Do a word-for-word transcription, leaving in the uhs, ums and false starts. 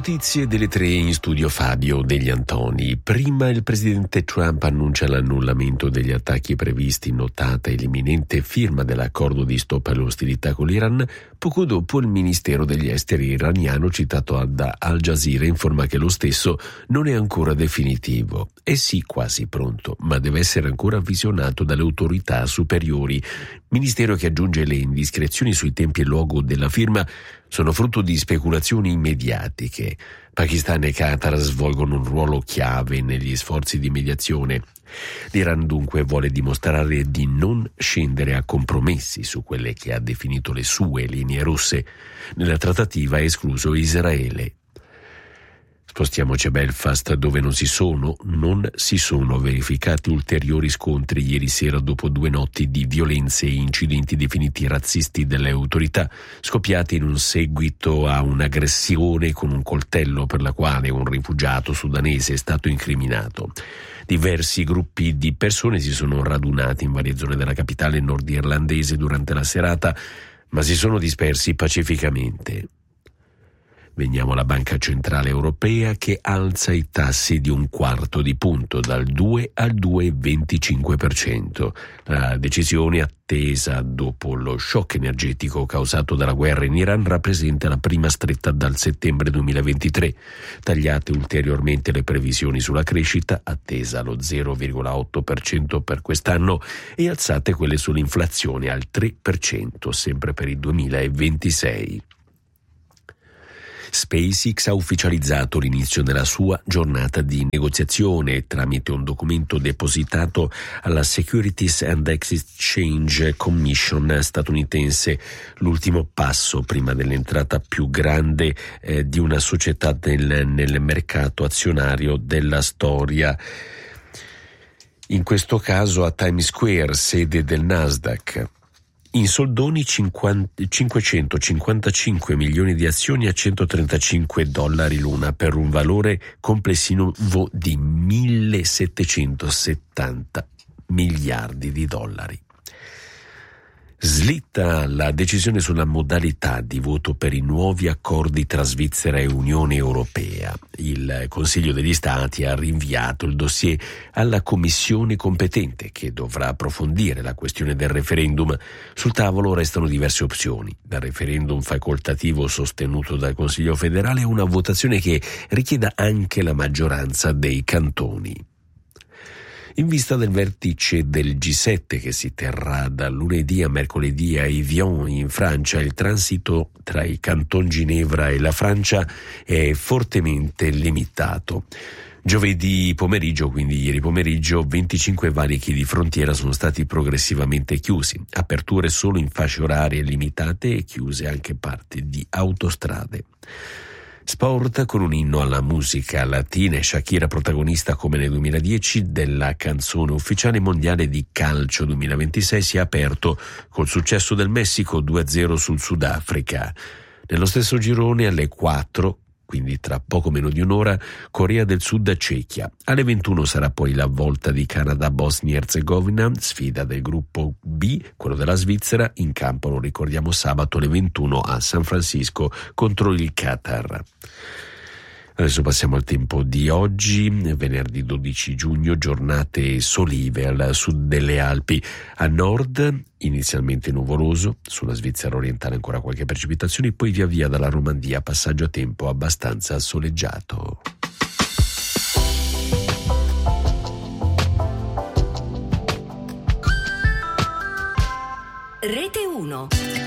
notizie delle tre in studio Fabio Degli Antoni. Prima il presidente Trump annuncia l'annullamento degli attacchi previsti, notata e l'imminente firma dell'accordo di stop alle ostilità con l'Iran. Poco dopo il ministero degli esteri iraniano, citato da Al Jazeera, informa che lo stesso non è ancora definitivo. È sì quasi pronto, ma deve essere ancora visionato dalle autorità superiori. Ministero che aggiunge le indiscrezioni sui tempi e luogo della firma sono frutto di speculazioni mediatiche. Pakistan e Qatar svolgono un ruolo chiave negli sforzi di mediazione. L'Iran dunque vuole dimostrare di non scendere a compromessi su quelle che ha definito le sue linee rosse. Nella trattativa è escluso Israele. Spostiamoci a Belfast, dove non si sono, non si sono verificati ulteriori scontri ieri sera dopo due notti di violenze e incidenti definiti razzisti dalle autorità, scoppiati in un seguito a un'aggressione con un coltello per la quale un rifugiato sudanese è stato incriminato. Diversi gruppi di persone si sono radunati in varie zone della capitale nordirlandese durante la serata, ma si sono dispersi pacificamente. Veniamo alla Banca Centrale Europea, che alza i tassi di un quarto di punto, dal due al due virgola venticinque per cento. La decisione, attesa dopo lo shock energetico causato dalla guerra in Iran, rappresenta la prima stretta dal settembre duemilaventitré. Tagliate ulteriormente le previsioni sulla crescita, attesa allo zero virgola otto per cento per quest'anno, e alzate quelle sull'inflazione al tre per cento, sempre per il duemilaventisei. SpaceX ha ufficializzato l'inizio della sua giornata di negoziazione tramite un documento depositato alla Securities and Exchange Commission statunitense, l'ultimo passo prima dell'entrata più grande eh, di una società nel, nel mercato azionario della storia. In questo caso a Times Square, sede del Nasdaq. In soldoni cinquecentocinquantacinque milioni di azioni a centotrentacinque dollari l'una, per un valore complessivo di millesettecentosettanta miliardi di dollari. Slitta la decisione sulla modalità di voto per i nuovi accordi tra Svizzera e Unione Europea. Il Consiglio degli Stati ha rinviato il dossier alla Commissione competente, che dovrà approfondire la questione del referendum. Sul tavolo restano diverse opzioni: dal referendum facoltativo sostenuto dal Consiglio federale a una votazione che richieda anche la maggioranza dei cantoni. In vista del vertice del G sette che si terrà da lunedì a mercoledì a Evian in Francia, il transito tra il Canton Ginevra e la Francia è fortemente limitato. Giovedì pomeriggio, quindi ieri pomeriggio, venticinque valichi di frontiera sono stati progressivamente chiusi, aperture solo in fasce orarie limitate e chiuse anche parti di autostrade. Sport, con un inno alla musica latina e Shakira protagonista come nel duemiladieci della canzone ufficiale mondiale di calcio duemilaventisei, si è aperto col successo del Messico due a zero sul Sudafrica. Nello stesso girone alle quattro, quindi tra poco meno di un'ora, Corea del Sud Cechia. Alle ventuno sarà poi la volta di Canada-Bosnia Erzegovina, sfida del gruppo B, quello della Svizzera, in campo, lo ricordiamo, sabato alle ventuno a San Francisco contro il Qatar. Adesso passiamo al tempo di oggi, venerdì dodici giugno, giornate solive al sud delle Alpi. A nord inizialmente nuvoloso, sulla Svizzera orientale ancora qualche precipitazione, poi via via dalla Romandia passaggio a tempo abbastanza soleggiato. Rete uno.